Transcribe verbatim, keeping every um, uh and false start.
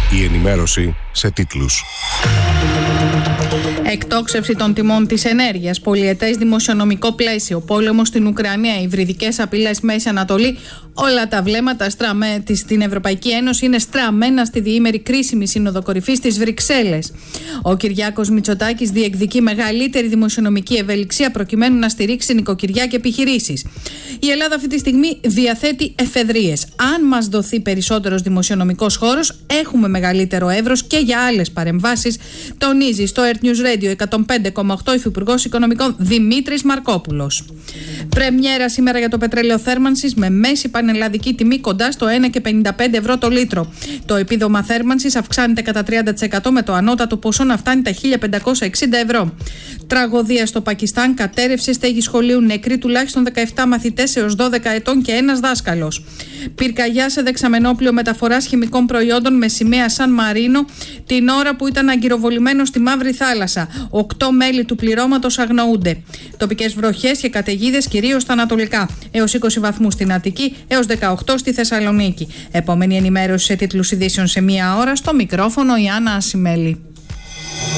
Η ενημέρωση σε τίτλους. Εκτόξευση των τιμών της ενέργειας, πολυετές δημοσιονομικό πλαίσιο, πόλεμο στην Ουκρανία, υβριδικές απειλές Μέση Ανατολή. Όλα τα βλέμματα στραμμέ, στην Ευρωπαϊκή Ένωση είναι στραμμένα στη διήμερη κρίσιμη σύνοδο κορυφής στις Βρυξέλλες. Ο Κυριάκος Μητσοτάκης διεκδικεί μεγαλύτερη δημοσιονομική ευελιξία προκειμένου να στηρίξει νοικοκυριά και επιχειρήσεις. Η Ελλάδα αυτή τη στιγμή διαθέτει εφεδρείες. Αν μας δοθεί περισσότερος δημοσιονομικός χώρος, έχουμε μεγαλύτερο εύρος και για άλλες παρεμβάσεις, τονίζει στο Earth News Radio εκατόν πέντε κόμμα οκτώ Υφυπουργός Οικονομικών Δημήτρης Μαρκόπουλος. Πρεμιέρα σήμερα για το πετρέλαιο θέρμανσης με μέση πανελλαδική τιμή κοντά στο ένα κόμμα πενήντα πέντε ευρώ το λίτρο. Το επίδομα θέρμανσης αυξάνεται κατά τριάντα τοις εκατό με το ανώτατο ποσό να φτάνει τα χίλια πεντακόσια εξήντα ευρώ. Τραγωδία στο Πακιστάν, κατέρευσε στέγη σχολείου, νεκροί τουλάχιστον δεκαεπτά μαθητές έως δώδεκα ετών και ένας δάσκαλος. Πυρκαγιά σε δεξαμενόπλιο μεταφοράς χημικών προϊόντων με σημαία Σαν Μαρίνο την ώρα που ήταν αγκυροβολημένο στη Μαύρη Θάλασσα. Οκτώ μέλη του πληρώματος αγνοούνται. Τοπικές βροχές και καταιγίδες κυρίως στα ανατολικά. Έως είκοσι βαθμούς στην Αττική, έως δεκαοκτώ στη Θεσσαλονίκη. Επόμενη ενημέρωση σε τίτλους ειδήσεων σε μία ώρα. Στο μικρόφωνο η Άννα Ασημέλη.